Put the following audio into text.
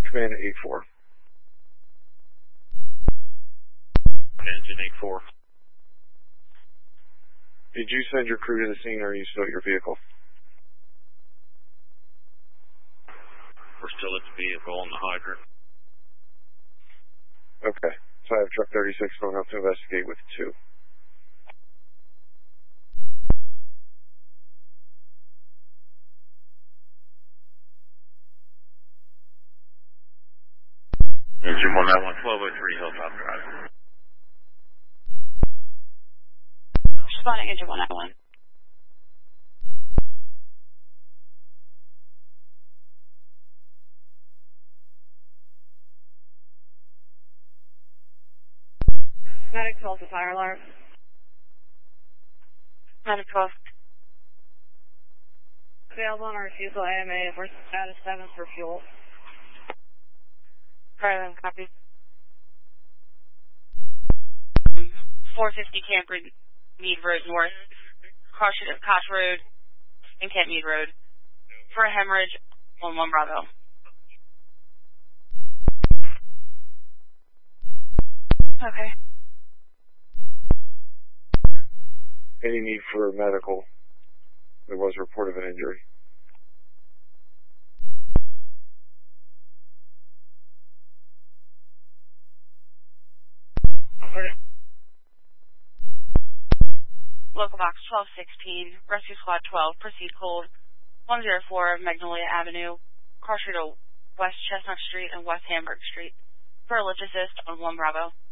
Command 8-4. Engine 8-4. Did you send your crew to the scene, or are you still at your vehicle? We're still at the vehicle on the hydrant. Okay. So I have truck 36 going up to investigate with 2. Engine 191, 1203 Hilltop Drive. Responding, Engine 191. Medic 12 to fire alarm. Medic 12. Failed on our refusal AMA. We're status 7 for fuel. Fire them, copy. 450 Camp Mead Road North, Koch Road, and Camp Mead Road. For a hemorrhage on 1 Bravo. Okay. Any need for medical? There was a report of an injury. Local box 1216, Rescue Squad 12, proceed cold, 104 Magnolia Avenue, cross street to West Chestnut Street and West Hamburg Street, for a lift assist on 1 Bravo.